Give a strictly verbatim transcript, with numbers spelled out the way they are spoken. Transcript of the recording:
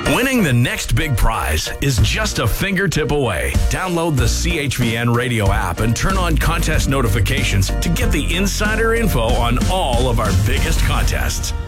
Winning the next big prize is just a fingertip away. Download the C H V N radio app and turn on contest notifications to get the insider info on all of our biggest contests.